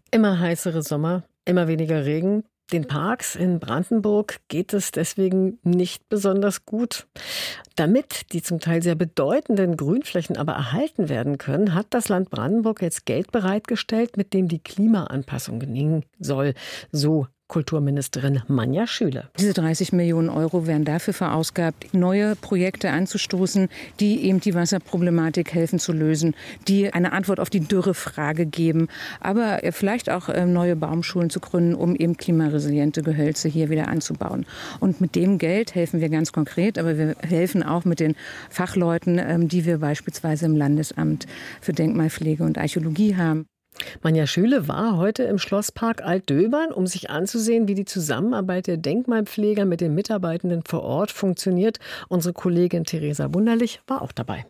Immer heißere Sommer, immer weniger Regen. Den Parks in Brandenburg geht es deswegen nicht besonders gut. Damit die zum Teil sehr bedeutenden Grünflächen aber erhalten werden können, hat das Land Brandenburg jetzt Geld bereitgestellt, mit dem die Klimaanpassung gelingen soll. So Kulturministerin Manja Schüle. Diese 30 Millionen Euro werden dafür verausgabt, neue Projekte anzustoßen, die eben die Wasserproblematik helfen zu lösen, die eine Antwort auf die Dürrefrage geben, aber vielleicht auch neue Baumschulen zu gründen, um eben klimaresiliente Gehölze hier wieder anzubauen. Und mit dem Geld helfen wir ganz konkret, aber wir helfen auch mit den Fachleuten, die wir beispielsweise im Landesamt für Denkmalpflege und Archäologie haben. Manja Schüle war heute im Schlosspark Altdöbern, um sich anzusehen, wie die Zusammenarbeit der Denkmalpfleger mit den Mitarbeitenden vor Ort funktioniert. Unsere Kollegin Theresa Wunderlich war auch dabei.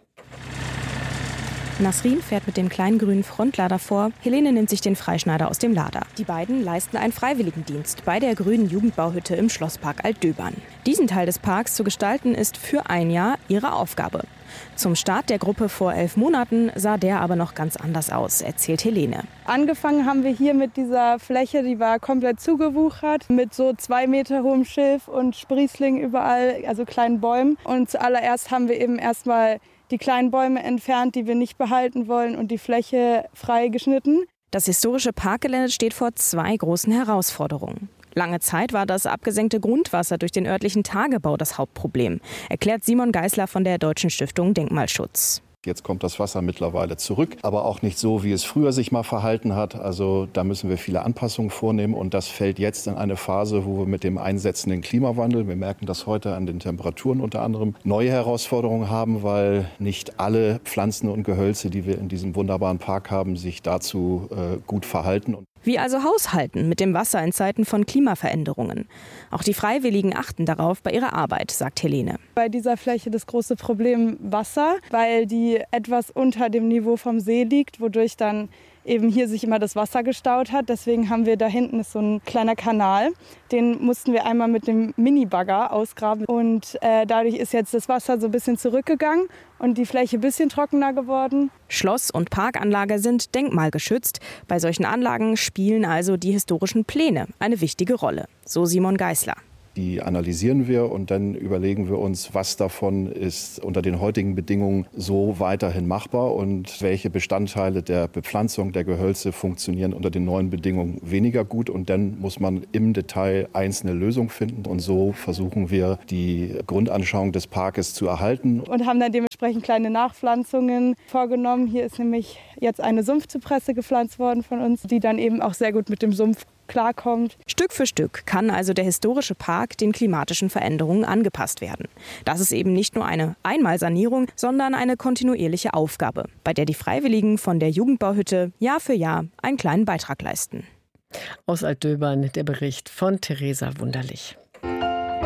Nasrin fährt mit dem kleinen grünen Frontlader vor. Helene nimmt sich den Freischneider aus dem Lader. Die beiden leisten einen Freiwilligendienst bei der grünen Jugendbauhütte im Schlosspark Altdöbern. Diesen Teil des Parks zu gestalten ist für ein Jahr ihre Aufgabe. Zum Start der Gruppe vor 11 Monaten sah der aber noch ganz anders aus, erzählt Helene. Angefangen haben wir hier mit dieser Fläche, die war komplett zugewuchert, mit so 2 Meter hohem Schilf und Sprießling überall, also kleinen Bäumen. Und zuallererst haben wir eben erstmal die kleinen Bäume entfernt, die wir nicht behalten wollen, und die Fläche frei geschnitten. Das historische Parkgelände steht vor 2 großen Herausforderungen. Lange Zeit war das abgesenkte Grundwasser durch den örtlichen Tagebau das Hauptproblem, erklärt Simon Geisler von der Deutschen Stiftung Denkmalschutz. Jetzt kommt das Wasser mittlerweile zurück, aber auch nicht so, wie es früher sich mal verhalten hat. Also da müssen wir viele Anpassungen vornehmen, und das fällt jetzt in eine Phase, wo wir mit dem einsetzenden Klimawandel, wir merken das heute an den Temperaturen unter anderem, neue Herausforderungen haben, weil nicht alle Pflanzen und Gehölze, die wir in diesem wunderbaren Park haben, sich dazu gut verhalten. Wie also haushalten mit dem Wasser in Zeiten von Klimaveränderungen? Auch die Freiwilligen achten darauf bei ihrer Arbeit, sagt Helene. Bei dieser Fläche das große Problem Wasser, weil die etwas unter dem Niveau vom See liegt, wodurch dann eben hier sich immer das Wasser gestaut hat. Deswegen haben wir da hinten ist so ein kleiner Kanal. Den mussten wir einmal mit dem Minibagger ausgraben. Und dadurch ist jetzt das Wasser so ein bisschen zurückgegangen und die Fläche ein bisschen trockener geworden. Schloss- und Parkanlage sind denkmalgeschützt. Bei solchen Anlagen spielen also die historischen Pläne eine wichtige Rolle. So Simon Geisler. Die analysieren wir, und dann überlegen wir uns, was davon ist unter den heutigen Bedingungen so weiterhin machbar und welche Bestandteile der Bepflanzung der Gehölze funktionieren unter den neuen Bedingungen weniger gut. Und dann muss man im Detail einzelne Lösungen finden. Und so versuchen wir, die Grundanschauung des Parkes zu erhalten. Und haben dann dementsprechend kleine Nachpflanzungen vorgenommen. Hier ist nämlich jetzt eine Sumpfzypresse gepflanzt worden von uns, die dann eben auch sehr gut mit dem Sumpf klarkommt. Stück für Stück kann also der historische Park den klimatischen Veränderungen angepasst werden. Das ist eben nicht nur eine Einmalsanierung, sondern eine kontinuierliche Aufgabe, bei der die Freiwilligen von der Jugendbauhütte Jahr für Jahr einen kleinen Beitrag leisten. Aus Altdöbern der Bericht von Theresa Wunderlich.